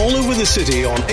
all over the city on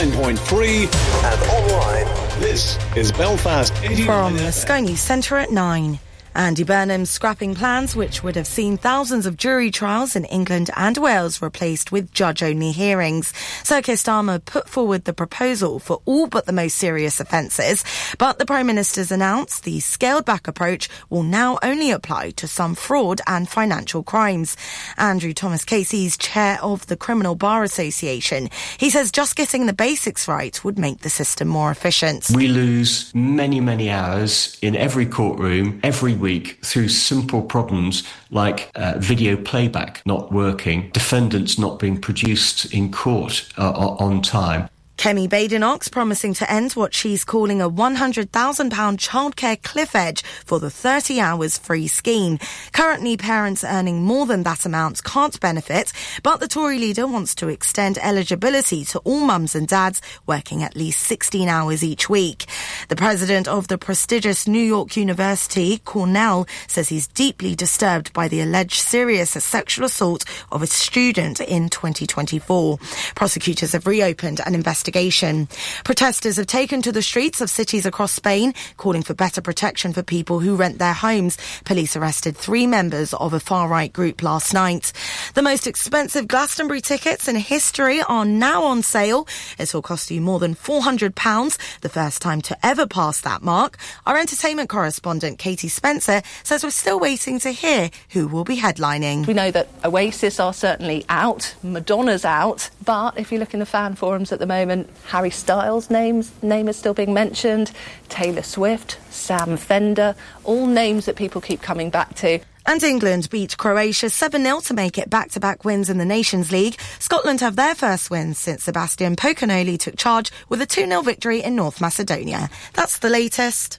89.3 and online. This is Belfast 89. From the Sky News Centre at 9. Andy Burnham scrapping plans which would have seen thousands of jury trials in England and Wales replaced with judge-only hearings. Sir Keir Starmer put forward the proposal for all but the most serious offences, but the Prime Minister's announced the scaled-back approach will now only apply to some fraud and financial crimes. Andrew Thomas Casey's chair of the Criminal Bar Association. He says just getting the basics right would make the system more efficient. We lose many hours in every courtroom, every week, through simple problems like video playback not working, defendants not being produced in court on time. Kemi Badenoch promising to end what she's calling a £100,000 childcare cliff edge for the 30 hours free scheme. Currently, parents earning more than that amount can't benefit, but the Tory leader wants to extend eligibility to all mums and dads working at least 16 hours each week. The president of the prestigious New York University, Cornell, says he's deeply disturbed by the alleged serious sexual assault of a student in 2024. Prosecutors have reopened an investigation. Protesters have taken to the streets of cities across Spain, calling for better protection for people who rent their homes. Police arrested 3 members of a far-right group last night. The most expensive Glastonbury tickets in history are now on sale. It will cost you more than £400, the first time to ever pass that mark. Our entertainment correspondent Katie Spencer says we're still waiting to hear who will be headlining. We know that Oasis are certainly out, Madonna's out, but if you look in the fan forums at the moment, Harry Styles' name is still being mentioned, Taylor Swift, Sam Fender, all names that people keep coming back to. And England beat Croatia 7-0 to make it back-to-back wins in the Nations League. Scotland have their first win since Sebastian Pocanoli took charge with a 2-0 victory in North Macedonia. That's the latest.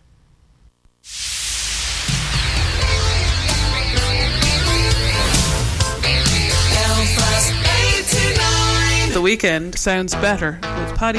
The weekend sounds better with Paddy